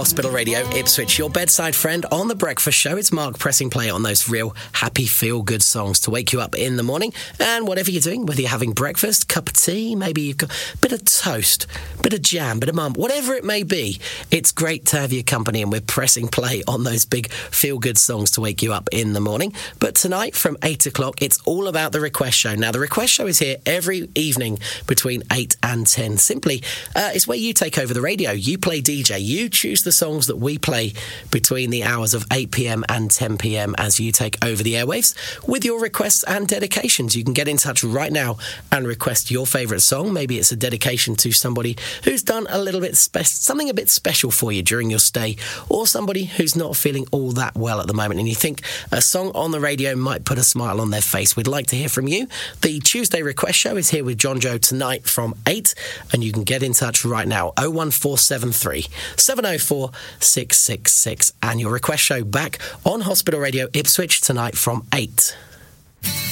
Hospital Radio Ipswich, your bedside friend on The Breakfast Show. It's Mark pressing play on those real happy, feel-good songs to wake you up in the morning. And whatever you're doing, whether you're having breakfast, cup of tea, maybe you've got a bit of toast, bit of jam, bit of mum, whatever it may be, it's great to have your company, and we're pressing play on those big feel-good songs to wake you up in the morning. But tonight from 8 o'clock, it's all about The Request Show. Now, The Request Show is here every evening between 8 and 10. Simply, it's where you take over the radio. You play DJ. You choose the songs that we play between the hours of 8 p.m. and 10 p.m. as you take over the airwaves with your requests and dedications. You can get in touch right now and request your favourite song. Maybe it's a dedication to somebody who's done a little bit something a bit special for you during your stay, or somebody who's not feeling all that well at the moment and you think a song on the radio might put a smile on their face. We'd like to hear from you. The Tuesday Request Show is here with John Joe tonight from 8, and you can get in touch right now, 01473 704 666, and your request show back on Hospital Radio Ipswich tonight from 8.